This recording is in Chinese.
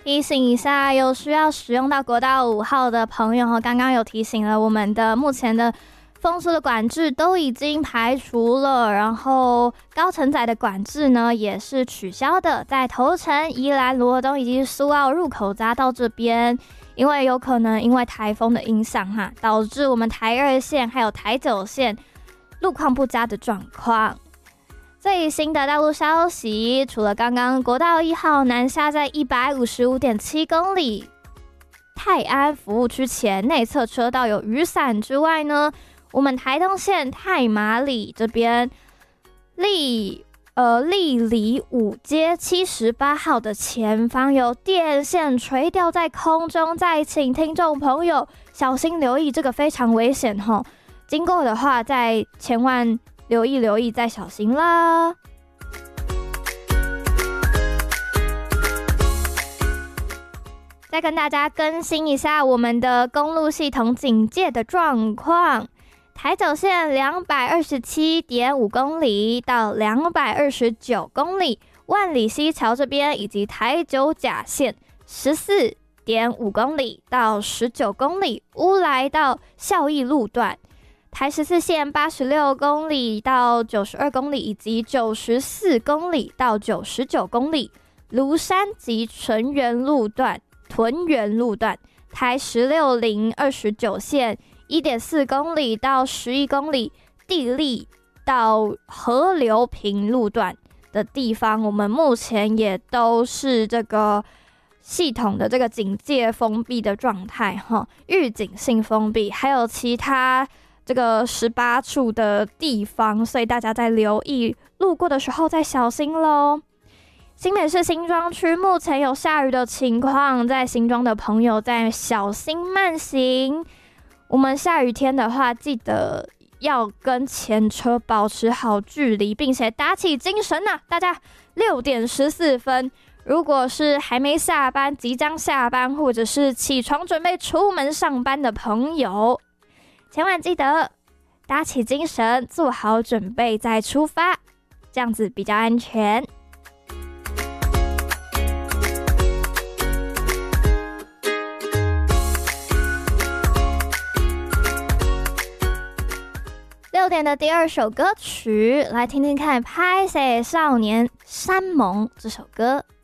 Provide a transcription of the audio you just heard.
提醒一下，有需要使用到国道5号的朋友，刚刚有提醒了，我们的目前的风速的管制都已经排除了，然后高承载的管制呢也是取消的，在头城、宜兰、罗东以及苏澳入口匝道这边，因为有可能因为台风的影响导致我们台2线还有台9线路况不佳的状况。最新的道路消息，除了刚刚国道1号南下在 155.7 公里泰安服务区前内侧车道有雨伞之外呢，我们台东线太麻里这边丽里5街78号的前方有电线垂吊在空中，再请听众朋友小心留意，这个非常危险齁，经过的话再千万留意再小心啦。再跟大家更新一下我们的公路系统警戒的状况，台9线 227.5 公里到229公里，万里溪桥这边以及台9甲线 14.5 公里到19公里，乌来到孝义路段，台14线86公里到92公里以及94公里到99公里，庐山及屯园路段，台16零29线 1.4 公里到11公里，地利到河流平路段的地方，我们目前也都是这个系统的这个警戒封闭的状态，预警性封闭，还有其他这个18处的地方，所以大家在留意路过的时候再小心咯。新北市新庄区目前有下雨的情况，在新庄的朋友在小心慢行。我们下雨天的话，记得要跟前车保持好距离，并且打起精神大家6点14分，如果是还没下班、即将下班，或者是起床准备出门上班的朋友，千万记得打起精神，做好准备再出发，这样子比较安全。6点的第2首歌曲，来听听看拍谁少年山盟这首歌。